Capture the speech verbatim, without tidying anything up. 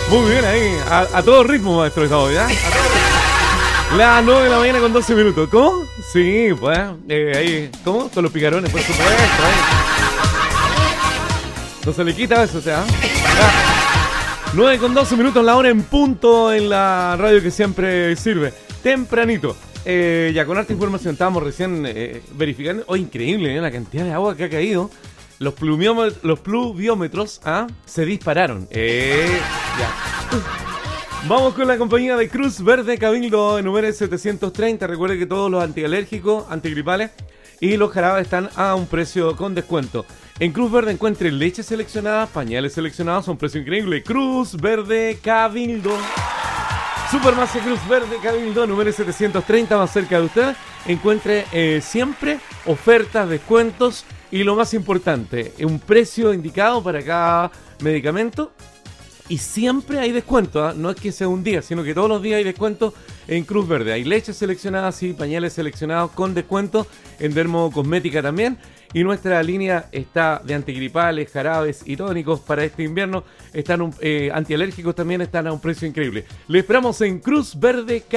Muy bien ahí, a, a todo ritmo, maestro, estamos, ¿ya? A todo ritmo. Las nueve de la mañana con doce minutos. ¿Cómo? Sí, pues, eh, ahí, ¿cómo? Con los picarones, por supuesto, ahí. No se le quita eso, o sea. Ya. nueve con doce minutos, la hora en punto en la radio que siempre sirve. Tempranito. Eh, ya con harta información, estábamos recién eh, verificando. Oh, increíble, ¿eh? La cantidad de agua que ha caído. Los, los pluviómetros ¿ah? se dispararon. Eh, ya. Vamos con la compañía de Cruz Verde Cabildo, número setecientos treinta. Recuerde que todos los antialérgicos, antigripales y los jarabes están a un precio con descuento. En Cruz Verde encuentre leche seleccionada, pañales seleccionados a un precio increíble. Cruz Verde Cabildo. Supermarket Cruz Verde Cabildo, número setecientos treinta, más cerca de usted. Encuentre eh, siempre ofertas, descuentos y lo más importante, un precio indicado para cada medicamento. Y siempre hay descuento, ¿eh? No es que sea un día, sino que todos los días hay descuento en Cruz Verde. Hay leches seleccionadas y pañales seleccionados con descuento, en dermocosmética también. Y nuestra línea está de antigripales, jarabes y tónicos para este invierno. Están un, eh, antialérgicos también están a un precio increíble. Le esperamos en Cruz Verde.